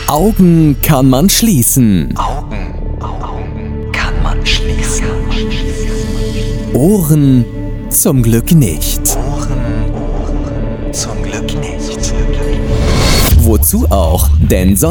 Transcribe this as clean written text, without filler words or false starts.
Augen kann man schließen. Augen kann man schließen. Ohren zum Glück nicht. Ohren zum Glück nicht. Wozu auch? Denn